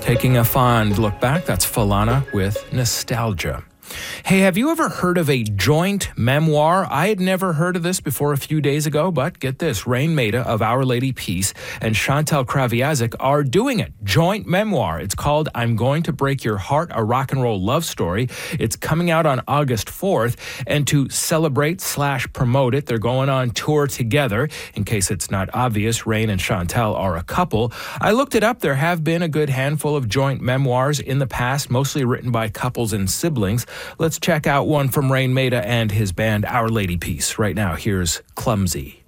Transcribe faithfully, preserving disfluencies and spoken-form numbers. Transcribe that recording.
Taking a fond look back, that's Falana with Nostalgia. Hey, have you ever heard of a joint memoir? I had never heard of this before a few days ago, but get this, Rain Maida of Our Lady Peace and Chantal Kraviazik are doing it. Joint memoir. It's called I'm Going to Break Your Heart, a rock and roll love story. It's coming out on August fourth, and to celebrate slash promote it, they're going on tour together. In case it's not obvious, Rain and Chantal are a couple. I looked it up. There have been a good handful of joint memoirs in the past, mostly written by couples and siblings. Let's check out one from Rain Maida and his band Our Lady Peace. Right now, here's Clumsy.